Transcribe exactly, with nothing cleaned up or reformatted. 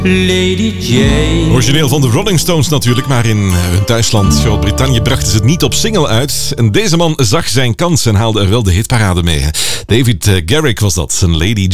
Lady Jane. Origineel van de Rolling Stones natuurlijk, maar in hun thuisland Groot-Brittannië brachten ze het niet op single uit. En deze man zag zijn kans en haalde er wel de hitparade mee. David Garrick was dat, een Lady